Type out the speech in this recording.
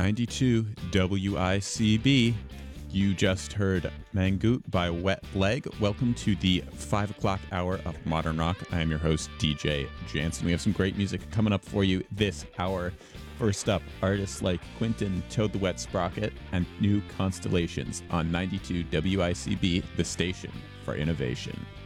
92 WICB. You just heard Mangoot by Wet Leg. Welcome to the 5 o'clock hour of Modern Rock. I am your host, DJ Jansen. We have some great music coming up for you this hour. First up, artists like Quinton, Toad the Wet Sprocket, and New Constellations on 92 WICB, the station for innovation.